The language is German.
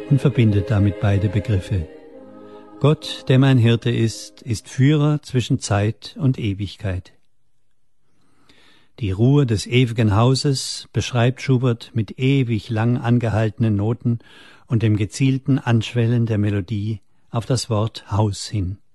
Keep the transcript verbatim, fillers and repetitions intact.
und verbindet damit beide Begriffe. Gott, der mein Hirte ist, ist Führer zwischen Zeit und Ewigkeit. Die Ruhe des ewigen Hauses beschreibt Schubert mit ewig lang angehaltenen Noten und dem gezielten Anschwellen der Melodie auf das Wort Haus hin.